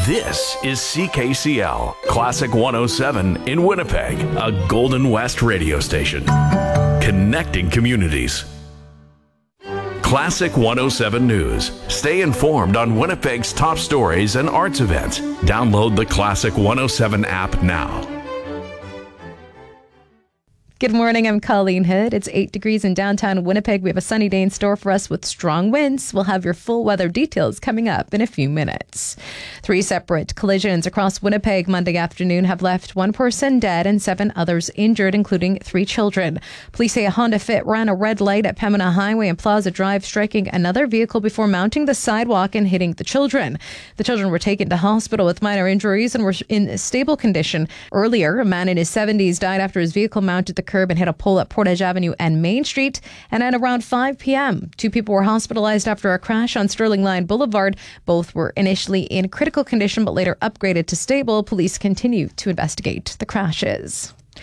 This is CKCL, Classic 107 in Winnipeg, a Golden West radio station. Connecting communities. Classic 107 News. Stay informed on Winnipeg's top stories and arts events. Download the Classic 107 app now. Good morning, I'm Colleen Hood. It's 8 degrees in downtown Winnipeg. We have a sunny day in store for us with strong winds. We'll have your full weather details coming up in a few minutes. 3 separate collisions across Winnipeg Monday afternoon have left 1 person dead and 7 others injured, including 3 children. Police say a Honda Fit ran a red light at Pembina Highway and Plaza Drive, striking another vehicle before mounting the sidewalk and hitting the children. The children were taken to hospital with minor injuries and were in stable condition. Earlier, a man in his 70s died after his vehicle mounted the curb and hit a pole at Portage Avenue and Main Street. And at around 5 p.m., 2 people were hospitalized after a crash on Sterling Line Boulevard. Both were initially in critical condition but later upgraded to stable. Police continue to investigate the crashes.